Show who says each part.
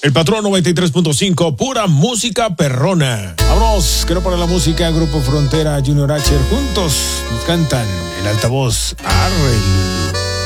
Speaker 1: El Patrón 93.5, pura música perrona. Vámonos, quiero poner la música. Grupo Frontera, Junior H. Juntos nos cantan El Altavoz. Arre.